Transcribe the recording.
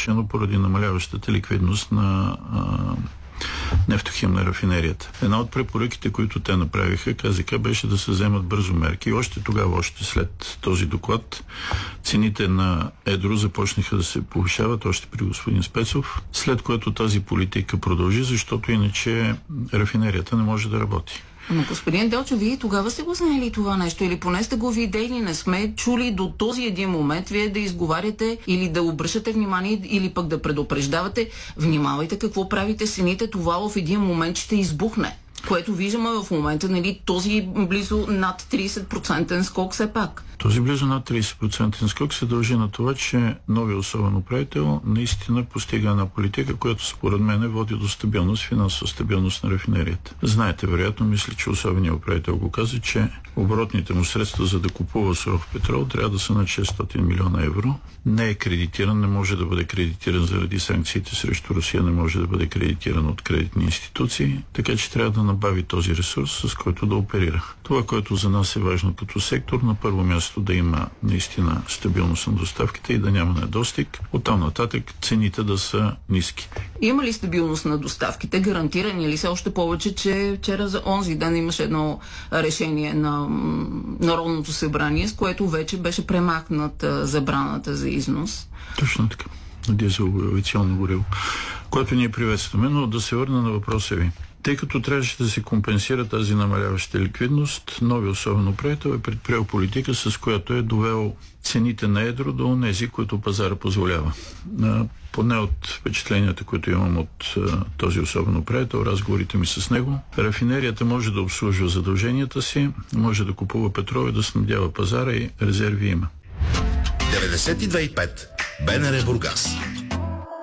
но поради намаляващата ликвидност на нефтохимна рафинерията. Една от препоръките, които те направиха, КЗК, беше да се вземат бързо мерки. И още тогава, още след този доклад, цените на едро започнаха да се повишават, още при господин Спецов, след което тази политика продължи, защото иначе рафинерията не може да работи. Но, господин Делчев, вие тогава сте го знаели това нещо или поне сте го видели, не сме чули до този един момент вие да изговаряте или да обръщате внимание или пък да предупреждавате, внимавайте какво правите цените, това в един момент ще избухне. Което виждаме в момента, нали, този близо над 30% скок все пак. Този близо над 30% скок се дължи на това, че новият особен управител наистина постига една политика, която според мен води до стабилност, финансова стабилност на рафинерията. Знаете, вероятно, мисля, че особеният управител го каза, че оборотните му средства за да купува суров петрол трябва да са на 600 милиона евро. Не е кредитиран, не може да бъде кредитиран заради санкциите срещу Русия, не може да бъде кредитиран от кредитни институции, така че трябва да набави този ресурс, с който да оперира. Това, което за нас е важно като сектор, на първо място да има наистина стабилност на доставките и да няма недостиг. Оттам нататък цените да са ниски. Има ли стабилност на доставките? Гарантирани ли се, още повече, че вчера за онзи ден имаше едно решение на Народното събрание, с което вече беше премахната забраната за износ? Точно така. Дизелово и авиационно гориво, което ние приветстваме, но да се върна на въпроса ви. Тъй като трябваше да се компенсира тази намаляваща ликвидност, нови особен управител е предприел политика, с която е довел цените на едро до тези, които пазара позволява. Поне от впечатленията, които имам от този особен управител, разговорите ми с него, рафинерията може да обслужва задълженията си, може да купува петрол и да снабдява пазара и резерви има. 92,5 БНР Бургас.